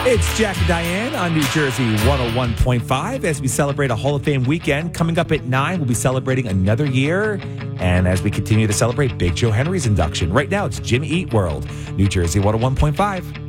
It's Jack and Diane on New Jersey 101.5 as we celebrate a Hall of Fame weekend. Coming up at 9, we'll be celebrating another year. And as we continue to celebrate Big Joe Henry's induction, right now it's Jimmy Eat World, New Jersey 101.5.